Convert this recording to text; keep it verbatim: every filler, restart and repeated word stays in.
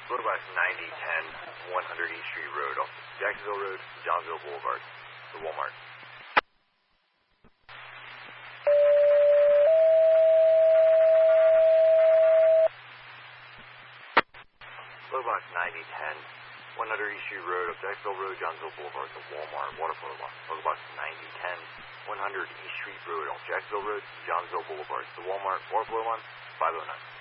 Photobox ninety ten, one hundred East Street Road, off Jacksonville Road, Johnsville Boulevard, the Walmart. Photobox ninety ten, one hundred East Street Road, off Jacksonville Road, Johnsville Boulevard, the Walmart. Water photo box. Photobox ninety ten, one hundred East Street Road, off Jacksonville Road, Johnsville Boulevard, the Walmart. Water photo line, five oh nine.